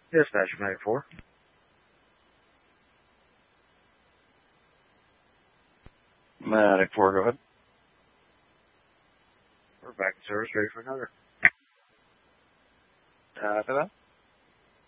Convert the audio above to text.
Dispatch Medic 4. Medic 4, go ahead. We're back in service, ready for another. For that?